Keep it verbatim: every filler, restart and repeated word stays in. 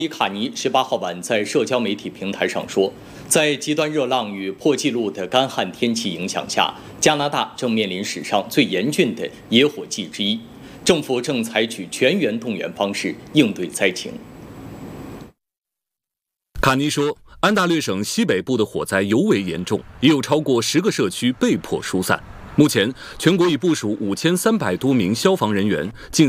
伊卡尼十八号晚在社交媒体平台上说，在极端热浪与破纪录的干旱天气影响下，加拿大正面临史上最严峻的野火季之一，政府正采取全员动员方式应对灾情。 卡尼说，安大略省西北部的火灾尤为严重，已有超过十个社区被迫疏散。目前，全国已部署五千三百多名消防人员进